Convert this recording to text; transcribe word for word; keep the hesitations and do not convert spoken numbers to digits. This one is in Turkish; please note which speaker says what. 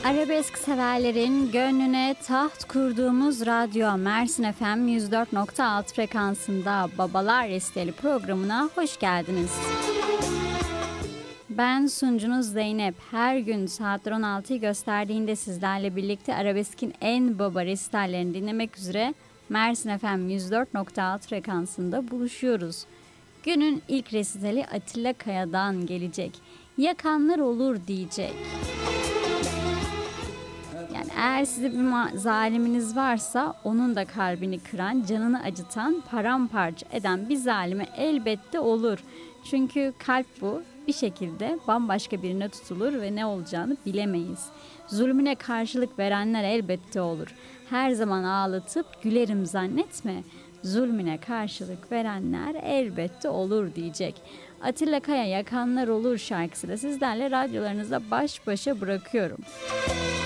Speaker 1: Arabesk severlerin gönlüne taht kurduğumuz radyo Mersin F M yüz dört nokta altı frekansında Babalar Listeli programına hoş geldiniz. Ben sunucunuz Zeynep. Her gün saatler on altıyı gösterdiğinde sizlerle birlikte Arabesk'in en baba restallerini dinlemek üzere Mersin F M yüz dört nokta altı frekansında buluşuyoruz. Günün ilk resitali Atilla Kaya'dan gelecek. Yakanlar olur diyecek. Yani eğer size bir ma- zaliminiz varsa onun da kalbini kıran, canını acıtan, paramparça eden bir zalime elbette olur. Çünkü kalp bu. Bir şekilde bambaşka birine tutulur ve ne olacağını bilemeyiz. Zulmüne karşılık verenler elbette olur. Her zaman ağlatıp gülerim zannetme. Zulmüne karşılık verenler elbette olur diyecek. Atilla Kaya Yakanlar Olur şarkısıyla sizlerle radyolarınıza baş başa bırakıyorum.